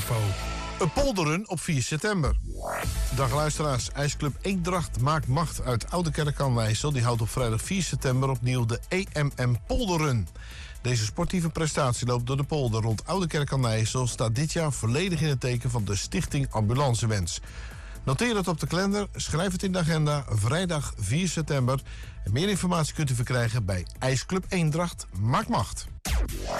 info. Een polderrun op 4 september. Dag luisteraars, IJsclub Eendracht Maakt Macht uit Oudekerk aan IJssel. Die houdt op vrijdag 4 september opnieuw de EMM Polderrun. Deze sportieve prestatie door de polder rond Oudekerk aan IJssel staat dit jaar volledig in het teken van de Stichting Ambulancewens. Noteer het op de kalender, schrijf het in de agenda, vrijdag 4 september. En meer informatie kunt u verkrijgen bij IJsclub Eendracht Maakt Macht.